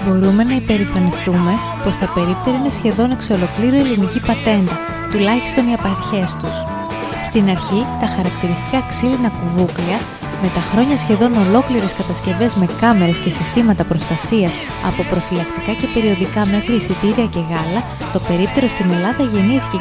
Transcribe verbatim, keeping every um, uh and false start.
Μπορούμε να υπερηφανευτούμε πως τα περίπτερα είναι σχεδόν εξ ολοκλήρου ελληνική πατέντα, τουλάχιστον οι απαρχές τους. Στην αρχή, τα χαρακτηριστικά ξύλινα κουβούκλια, με τα χρόνια σχεδόν ολόκληρες κατασκευές με κάμερες και συστήματα προστασίας από προφυλακτικά και περιοδικά μέχρι εισιτήρια και γάλα, το περίπτερο στην Ελλάδα γεννήθηκε